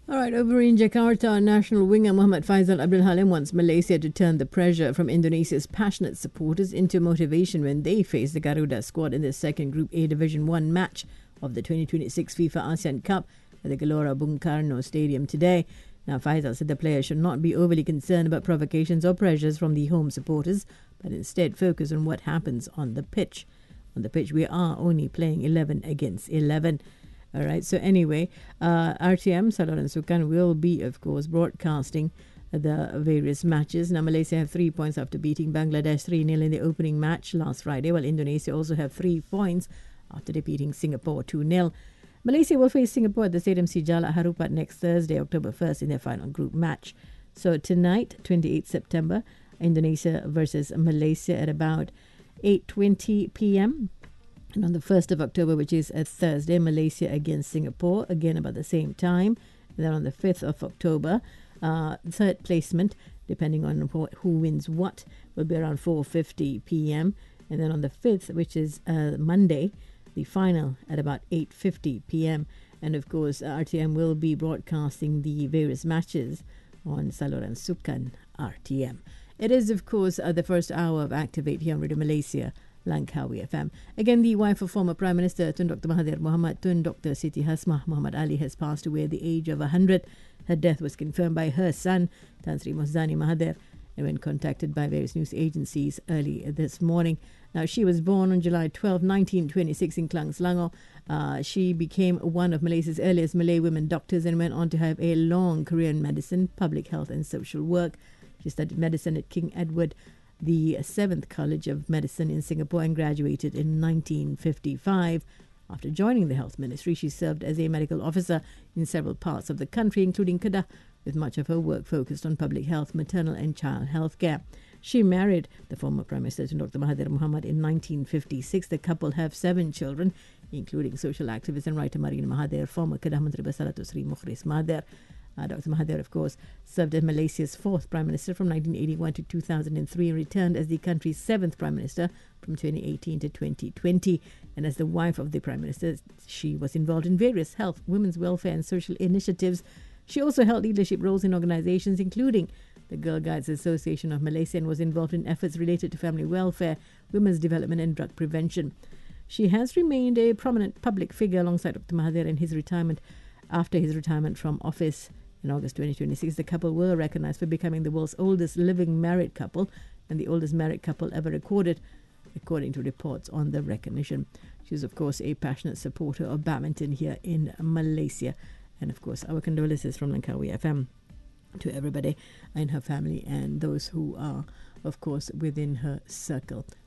All right, over in Jakarta, national winger Muhammad Faisal Abdul Halim wants Malaysia to turn the pressure from Indonesia's passionate supporters into motivation when they face the Garuda squad in the second Group A Division 1 match of the 2026 FIFA ASEAN Cup at the Gelora Bung Karno Stadium today. Now, Faisal said the players should not be overly concerned about provocations or pressures from the home supporters, but instead focus on what happens on the pitch. On the pitch, we are only playing 11 against 11. All right, so anyway, RTM, Saluran Sukan, will be, of course, broadcasting the various matches. Now, Malaysia have 3 points after beating Bangladesh 3-0 in the opening match last Friday, while Indonesia also have 3 points after defeating Singapore 2-0. Malaysia will face Singapore at the Stadium Sijala Harupat next Thursday, October 1st, in their final group match. So tonight, 28 September, Indonesia versus Malaysia at about 8:20 p.m. And on the 1st of October, which is a Thursday, Malaysia against Singapore, again about the same time. And then on the 5th of October, third placement, depending on who wins what, will be around 4:50 p.m. And then on the 5th, which is Monday, the final at about 8:50 p.m. And of course, RTM will be broadcasting the various matches on Saluran Sukan RTM. It is, of course, the first hour of Activate here on Radio Malaysia, Langkawi FM. Again, the wife of former Prime Minister Tun Dr. Mahathir Mohamad, Tun Dr. Siti Hasmah Muhammad Ali, has passed away at the age of 100. Her death was confirmed by her son, Tan Sri Mohzani Mahathir, and when contacted by various news agencies early this morning. Now, she was born on July 12, 1926 in Klang, Selangor. She became one of Malaysia's earliest Malay women doctors and went on to have a long career in medicine, public health and social work. She studied medicine at King Edward the 7th College of Medicine in Singapore and graduated in 1955. After joining the health ministry, she served as a medical officer in several parts of the country, including Kedah, with much of her work focused on public health, maternal and child health care. She married the former Prime Minister Dr. Mahathir Mohamad in 1956. The couple have 7 children, including social activist and writer Marin Mahathir, former Kedah Menteri Besar Datuk Seri Mukhris Mahathir. Dr. Mahathir, of course, served as Malaysia's 4th Prime Minister from 1981 to 2003 and returned as the country's 7th Prime Minister from 2018 to 2020. And as the wife of the Prime Minister, she was involved in various health, women's welfare and social initiatives. She also held leadership roles in organizations including the Girl Guides Association of Malaysia and was involved in efforts related to family welfare, women's development and drug prevention. She has remained a prominent public figure alongside Dr. Mahathir in his retirement. After his retirement from office in August 2026, the couple were recognized for becoming the world's oldest living married couple and the oldest married couple ever recorded, according to reports on the recognition. She's, of course, a passionate supporter of badminton here in Malaysia. And, of course, our condolences from Langkawi FM to everybody in her family and those who are, of course, within her circle.